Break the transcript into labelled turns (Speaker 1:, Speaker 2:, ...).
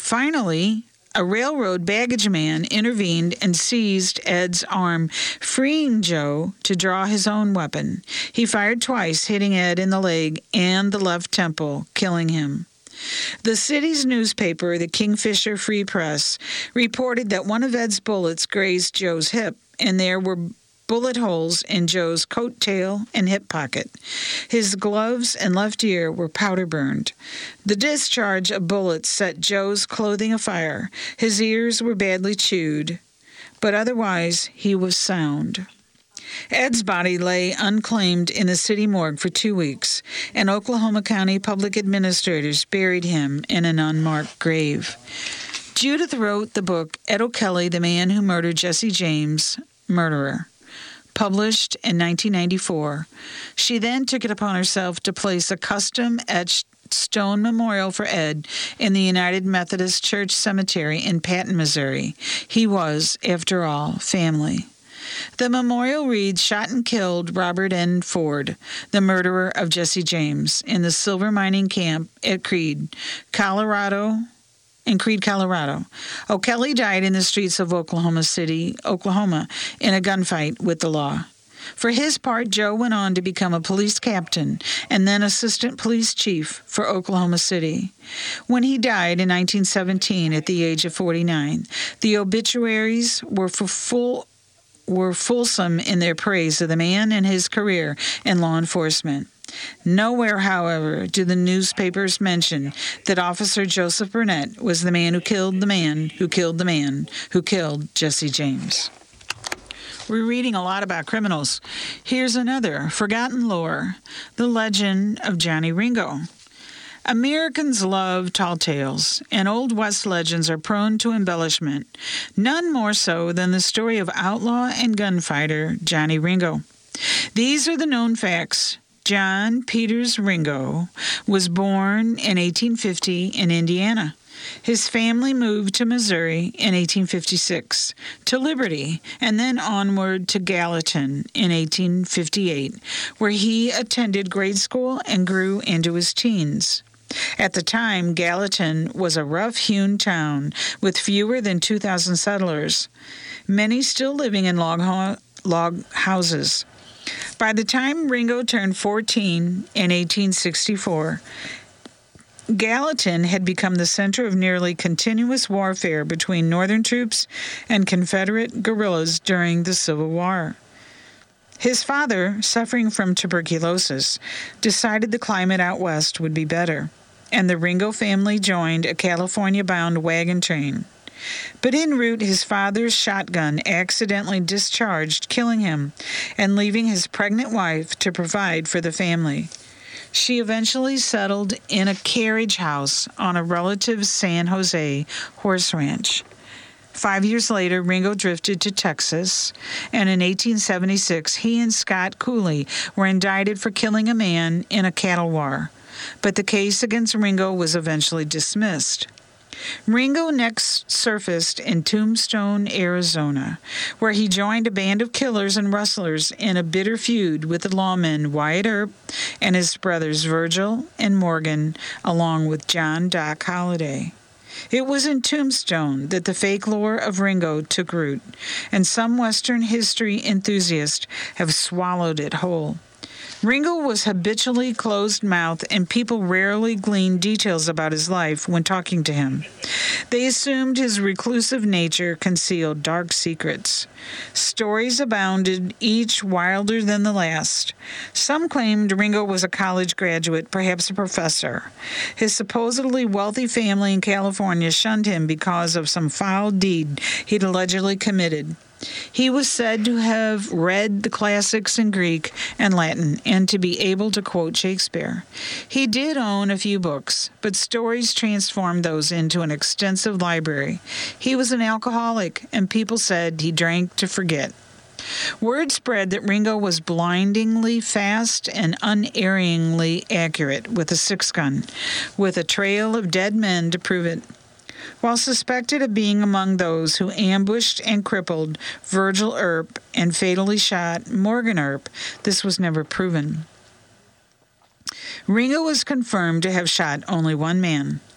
Speaker 1: Finally, a railroad baggage man intervened and seized Ed's arm, freeing Joe to draw his own weapon. He fired twice, hitting Ed in the leg and the left temple, killing him. The city's newspaper, the Kingfisher Free Press, reported that one of Ed's bullets grazed Joe's hip, and there were bullet holes in Joe's coat tail and hip pocket. His gloves and left ear were powder burned. The discharge of bullets set Joe's clothing afire. His ears were badly chewed, but otherwise he was sound. Ed's body lay unclaimed in the city morgue for 2 weeks, and Oklahoma County public administrators buried him in an unmarked grave. Judith wrote the book Ed O'Kelly, The Man Who Murdered Jesse James, Murderer, published in 1994. She then took it upon herself to place a custom-etched stone memorial for Ed in the United Methodist Church Cemetery in Patton, Missouri. He was, after all, family. The memorial reads, "Shot and killed Robert N. Ford, the murderer of Jesse James, in the silver mining camp at Creede, Colorado. O'Kelly died in the streets of Oklahoma City, Oklahoma, in a gunfight with the law." For his part, Joe went on to become a police captain and then assistant police chief for Oklahoma City. When he died in 1917 at the age of 49, the obituaries were fulsome in their praise of the man and his career in law enforcement. Nowhere, however, do the newspapers mention that Officer Joseph Burnett was the man who killed the man who killed the man who killed Jesse James. We're reading a lot about criminals. Here's another forgotten lore, the legend of Johnny Ringo. Americans love tall tales, and Old West legends are prone to embellishment, none more so than the story of outlaw and gunfighter Johnny Ringo. These are the known facts. John Peters Ringo was born in 1850 in Indiana. His family moved to Missouri in 1856, to Liberty, and then onward to Gallatin in 1858, where he attended grade school and grew into his teens. At the time, Gallatin was a rough-hewn town with fewer than 2,000 settlers, many still living in log houses. By the time Ringo turned 14 in 1864, Gallatin had become the center of nearly continuous warfare between Northern troops and Confederate guerrillas during the Civil War. His father, suffering from tuberculosis, decided the climate out west would be better, and the Ringo family joined a California-bound wagon train. But en route, his father's shotgun accidentally discharged, killing him and leaving his pregnant wife to provide for the family. She eventually settled in a carriage house on a relative's San Jose horse ranch. 5 years later, Ringo drifted to Texas, and in 1876, he and Scott Cooley were indicted for killing a man in a cattle war. But the case against Ringo was eventually dismissed. Ringo next surfaced in Tombstone, Arizona, where he joined a band of killers and rustlers in a bitter feud with the lawmen Wyatt Earp and his brothers Virgil and Morgan, along with John Doc Holliday. It was in Tombstone that the fake lore of Ringo took root, and some Western history enthusiasts have swallowed it whole. Ringo was habitually closed-mouthed, and people rarely gleaned details about his life when talking to him. They assumed his reclusive nature concealed dark secrets. Stories abounded, each wilder than the last. Some claimed Ringo was a college graduate, perhaps a professor. His supposedly wealthy family in California shunned him because of some foul deed he'd allegedly committed. He was said to have read the classics in Greek and Latin and to be able to quote Shakespeare. He did own a few books, but stories transformed those into an extensive library. He was an alcoholic, and people said he drank to forget. Word spread that Ringo was blindingly fast and unerringly accurate with a six-gun, with a trail of dead men to prove it. While suspected of being among those who ambushed and crippled Virgil Earp and fatally shot Morgan Earp, this was never proven. Ringo was confirmed to have shot only one man,